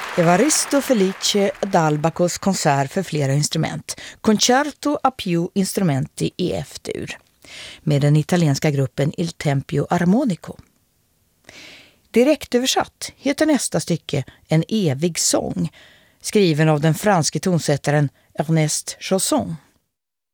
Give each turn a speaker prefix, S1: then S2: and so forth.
S1: Evaristo Felice d'Albacos konsert för flera instrument, Concerto a più instrumenti i F-dur, med den italienska gruppen Il Tempio Armonico. Direktöversatt heter nästa stycke En evig sång, skriven av den franske tonsättaren Ernest Chausson.